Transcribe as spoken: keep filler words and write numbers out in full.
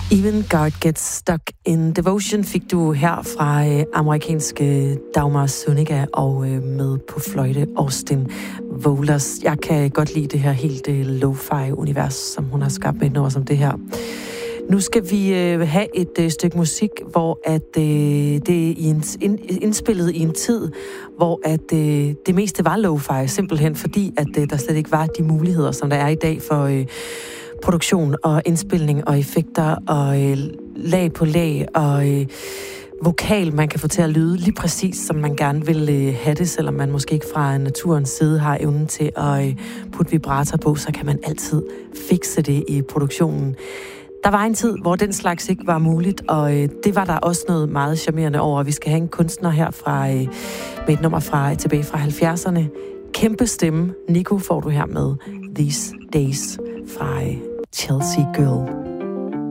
Even God Gets Stuck in Devotion fik du her fra øh, amerikanske Dagmar Zuniga og øh, med på fløjte Austin Vollers. Jeg kan godt lide det her helt øh, lo-fi-univers, som hun har skabt med et nummer som det her. Nu skal vi øh, have et øh, stykke musik, hvor at, øh, det er i en, ind, indspillet i en tid, hvor at, øh, det meste var lo-fi, simpelthen fordi, at øh, der slet ikke var de muligheder, som der er i dag for øh, produktion og indspilning og effekter og øh, lag på lag og øh, vokal, man kan få til at lyde lige præcis, som man gerne vil øh, have det, selvom man måske ikke fra naturens side har evnen til at øh, putte vibrator på, så kan man altid fikse det i produktionen. Der var en tid, hvor den slags ikke var muligt, og øh, det var der også noget meget charmerende over. Vi skal have en kunstner her fra, øh, med et nummer fra, tilbage fra halvfjerdserne. Kæmpe stemme. Nico får du her med These Days fra øh, Chelsea Girl.